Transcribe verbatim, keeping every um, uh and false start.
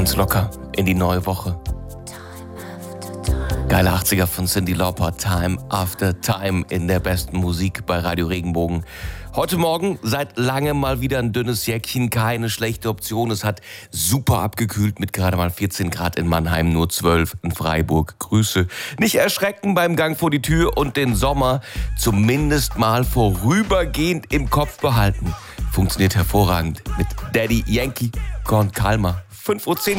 Ganz locker in die neue Woche. Geile achtziger von Cyndi Lauper, Time After Time in der besten Musik bei Radio Regenbogen. Heute Morgen seit langem mal wieder ein dünnes Jäckchen, keine schlechte Option. Es hat super abgekühlt mit gerade mal vierzehn Grad in Mannheim, nur zwölf in Freiburg. Grüße. Nicht erschrecken beim Gang vor die Tür und den Sommer zumindest mal vorübergehend im Kopf behalten. Funktioniert hervorragend mit Daddy Yankee, Korn Kalmer. fünf Uhr zehn